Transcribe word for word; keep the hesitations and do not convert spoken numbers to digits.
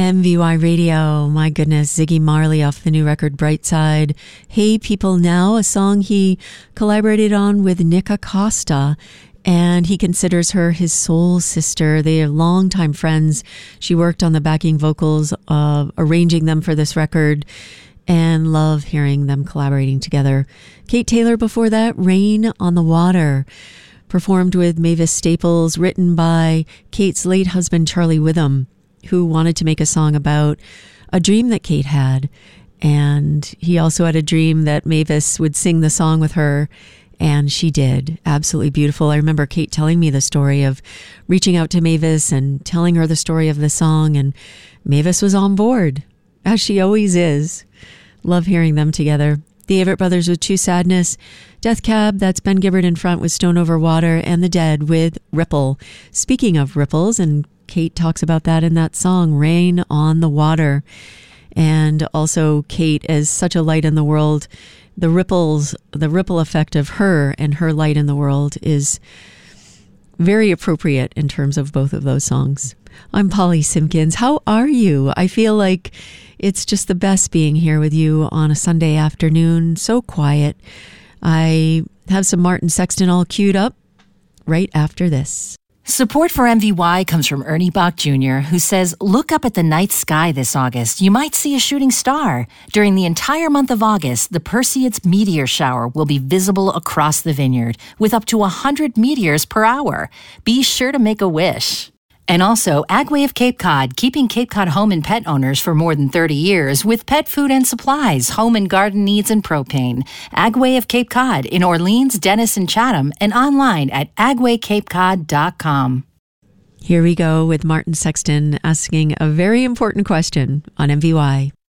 M V Y Radio, my goodness, Ziggy Marley off the new record Bright Side. Hey People Now, a song he collaborated on with Nick Acosta, and he considers her his soul sister. They are longtime friends. She worked on the backing vocals, uh, arranging them for this record, and love hearing them collaborating together. Kate Taylor before that, Rain on the Water, performed with Mavis Staples, written by Kate's late husband, Charlie Witham, who wanted to make a song about a dream that Kate had. And he also had a dream that Mavis would sing the song with her, and she did. Absolutely beautiful. I remember Kate telling me the story of reaching out to Mavis and telling her the story of the song, and Mavis was on board, as she always is. Love hearing them together. The Avett Brothers with True Sadness, Death Cab, that's Ben Gibbard in front with Stone Over Water, and The Dead with Ripple. Speaking of ripples, and Kate talks about that in that song, Rain on the Water. And also Kate as such a light in the world. The ripples, the ripple effect of her and her light in the world is very appropriate in terms of both of those songs. I'm Polly Simpkins. How are you? I feel like it's just the best being here with you on a Sunday afternoon. So quiet. I have some Martin Sexton all queued up right after this. Support for M V Y comes from Ernie Bach Junior, who says, look up at the night sky this August. You might see a shooting star. During the entire month of August, the Perseids meteor shower will be visible across the vineyard with up to one hundred meteors per hour. Be sure to make a wish. And also, Agway of Cape Cod, keeping Cape Cod home and pet owners for more than thirty years with pet food and supplies, home and garden needs, and propane. Agway of Cape Cod in Orleans, Dennis, and Chatham, and online at agway cape cod dot com. Here we go with Martin Sexton asking a very important question on M V Y.